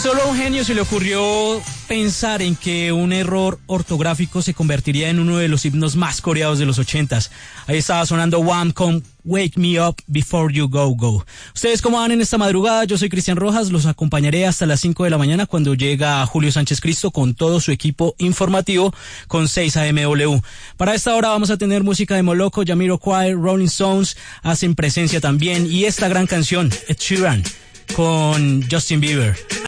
Solo a un genio se le ocurrió pensar en que un error ortográfico se convertiría en uno de los himnos más coreados de los 80s. Ahí estaba sonando Wham! Con Wake Me Up Before You Go Go. ¿Ustedes cómo van en esta madrugada? Yo soy Cristian Rojas, los acompañaré hasta las 5 de la mañana cuando llega Julio Sánchez Cristo con todo su equipo informativo con 6 AMW. Para esta hora vamos a tener música de Moloko, Jamiroquai, Rolling Stones, hacen presencia también, y esta gran canción, Ed Sheeran, con Justin Bieber.